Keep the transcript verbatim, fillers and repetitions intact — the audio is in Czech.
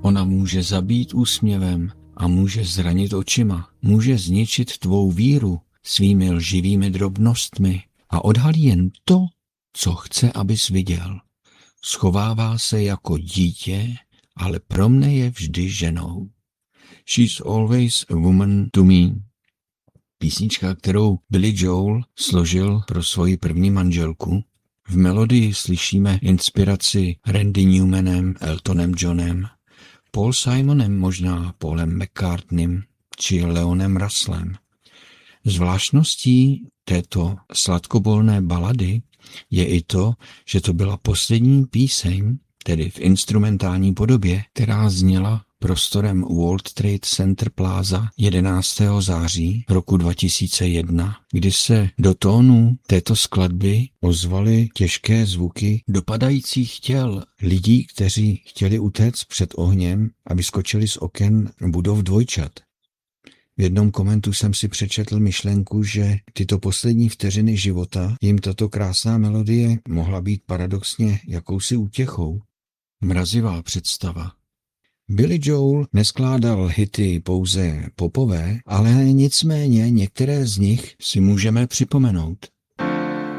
Ona může zabít úsměvem a může zranit očima. Může zničit tvou víru svými lživými drobnostmi a odhalí jen to, co chce, abys viděl. Schovává se jako dítě, ale pro mne je vždy ženou. She's always a woman to me. Písnička, kterou Billy Joel složil pro svoji první manželku. V melodii slyšíme inspiraci Randy Newmanem, Eltonem Johnem, Paul Simonem, možná Paulem McCartneym či Leonem Russellem. Zvláštností této sladkobolné balady je i to, že to byla poslední píseň, tedy v instrumentální podobě, která zněla prostorem World Trade Center Plaza jedenáctého září roku dva tisíce jedna, kdy se do tónů této skladby ozvaly těžké zvuky dopadajících těl lidí, kteří chtěli utéct před ohněm a vyskočili z oken budov dvojčat. V jednom komentu jsem si přečetl myšlenku, že tyto poslední vteřiny života jim tato krásná melodie mohla být paradoxně jakousi útěchou. Mrazivá představa. Billy Joel neskládal hity pouze popové, ale nicméně některé z nich si můžeme připomenout.